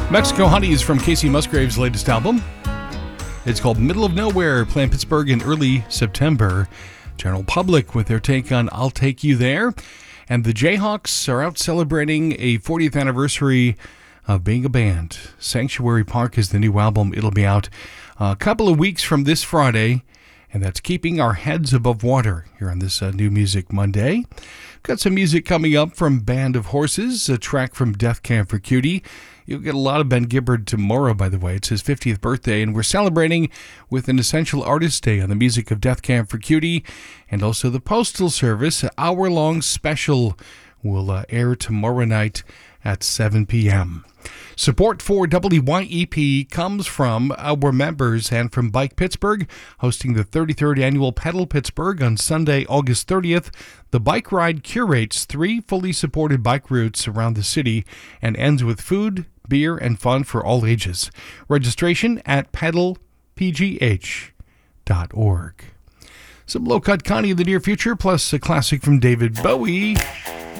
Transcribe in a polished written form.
Mexico Honey is from Casey Musgrave's latest album. It's called Middle of Nowhere, playing Pittsburgh in early September. General Public with their take on I'll Take You There. And the Jayhawks are out celebrating a 40th anniversary of being a band. Sanctuary Park is the new album. It'll be out a couple of weeks from this Friday, and that's Keeping Our Heads Above Water here on this New Music Monday. Got some music coming up from Band of Horses, a track from Death Camp for Cutie. You'll get a lot of Ben Gibbard tomorrow, by the way. It's his 50th birthday, and we're celebrating with an Essential Artist Day on the music of Death Camp for Cutie, and also the Postal Service. An hour-long special will air tomorrow night at 7 p.m. Support for WYEP comes from our members and from Bike Pittsburgh, hosting the 33rd Annual Pedal Pittsburgh on Sunday, August 30th. The bike ride curates 3 fully supported bike routes around the city and ends with food, beer, and fun for all ages. Registration at pedalpgh.org. Some low-cut Connie in the near future, plus a classic from David Bowie.